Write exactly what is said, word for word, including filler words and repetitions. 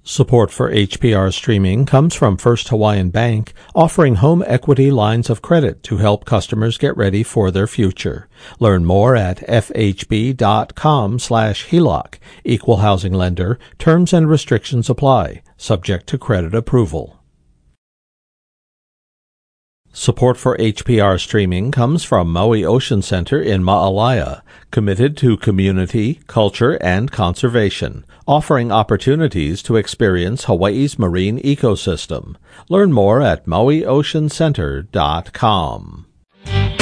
Support for H P R streaming comes from First Hawaiian Bank, offering home equity lines of credit to help customers get ready for their future. Learn more at fhb.com slash HELOC. Equal housing lender. Terms and restrictions apply. Subject to credit approval. Support for H P R streaming comes from Maui Ocean Center in Ma'alaya, committed to community, culture, and conservation, offering opportunities to experience Hawaii's marine ecosystem. Learn more at maui ocean center dot com.